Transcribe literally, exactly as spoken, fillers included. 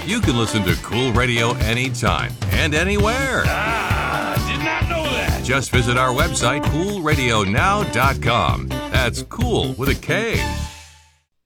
You can listen to Cool Radio anytime and anywhere. Ah, did not know that. Just visit our website, cool radio now dot com. That's cool with a K.